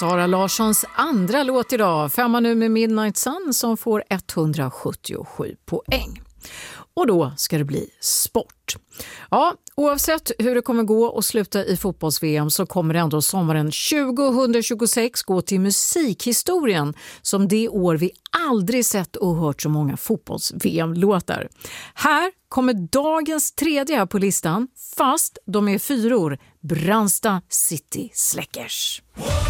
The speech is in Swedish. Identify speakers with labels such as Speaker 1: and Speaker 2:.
Speaker 1: Sara Larssons andra låt idag. 5 nu med Midnight Sun som får 177 poäng. Och då ska det bli sport. Ja, oavsett hur det kommer gå och sluta i fotbolls-VM så kommer ändå sommaren 2026 gå till musikhistorien som det år vi aldrig sett och hört så många fotbolls-VM-låtar. Här kommer dagens tredje på listan, fast de är 4, Brandsta City Släckers.